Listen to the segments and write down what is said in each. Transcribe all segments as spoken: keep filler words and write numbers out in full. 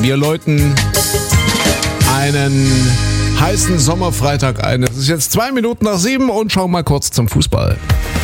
Wir läuten einen heißen Sommerfreitag ein. Es ist jetzt zwei Minuten nach sieben und schauen mal kurz zum Fußball.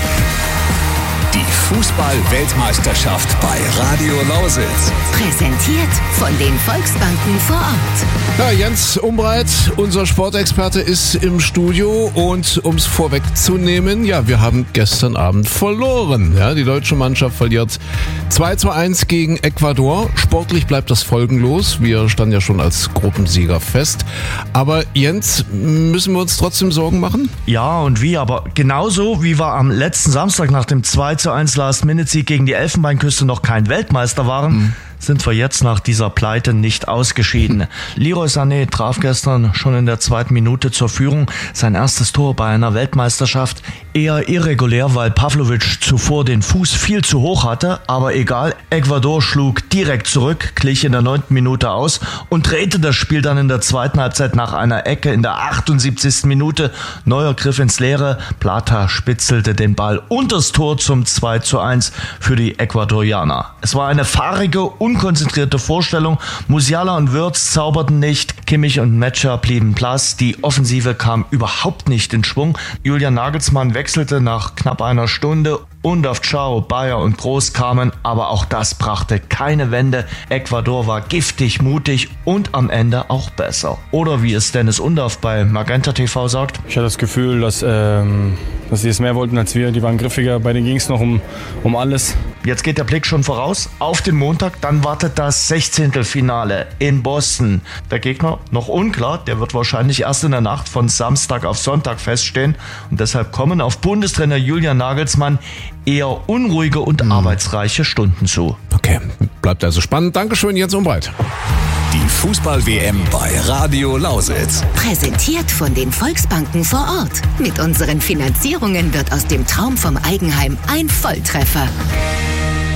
Die Fußball-Weltmeisterschaft bei Radio Lausitz. Präsentiert von den Volksbanken vor Ort. Ja, Jens Umbreit, unser Sportexperte, ist im Studio und um es vorwegzunehmen, ja, wir haben gestern Abend verloren. Ja, die deutsche Mannschaft verliert zwei zu eins gegen Ecuador. Sportlich bleibt das folgenlos. Wir standen ja schon als Gruppensieger fest. Aber Jens, müssen wir uns trotzdem Sorgen machen? Ja, und wie? Aber genauso wie wir am letzten Samstag nach dem zwei zu eins Last-Minute-Sieg gegen die Elfenbeinküste noch kein Weltmeister waren, mhm. sind wir jetzt nach dieser Pleite nicht ausgeschieden. Hm. Leroy Sané traf gestern schon in der zweiten Minute zur Führung. Sein erstes Tor bei einer Weltmeisterschaft. Eher irregulär, weil Pavlovic zuvor den Fuß viel zu hoch hatte. Aber egal, Ecuador schlug direkt zurück, glich in der neunten Minute aus und drehte das Spiel dann in der zweiten Halbzeit nach einer Ecke in der achtundsiebzigsten Minute. Neuer Griff ins Leere. Plata spitzelte den Ball unters Tor zum zwei zu eins für die Ecuadorianer. Es war eine fahrige, unkonzentrierte Vorstellung. Musiala und Wirtz zauberten nicht. Kimmich und Metscher blieben blass. Die Offensive kam überhaupt nicht in Schwung. Julian Nagelsmann wechselte nach knapp einer Stunde. Undaf, Ciao, Bayer und Groß kamen, aber auch das brachte keine Wende. Ecuador war giftig, mutig und am Ende auch besser. Oder wie es Dennis Undaf bei Magenta T V sagt: Ich hatte das Gefühl, dass, ähm, dass sie es mehr wollten als wir. Die waren griffiger, bei denen ging es noch um, um alles. Jetzt geht der Blick schon voraus auf den Montag, dann wartet das Sechzehntelfinale in Boston. Der Gegner noch unklar, der wird wahrscheinlich erst in der Nacht von Samstag auf Sonntag feststehen. Und deshalb kommen auf Bundestrainer Julian Nagelsmann eher unruhige und mhm. arbeitsreiche Stunden zu. Okay, bleibt also spannend. Dankeschön, Jens Umbreit. Die Fußball-W M bei Radio Lausitz. Präsentiert von den Volksbanken vor Ort. Mit unseren Finanzierungen wird aus dem Traum vom Eigenheim ein Volltreffer.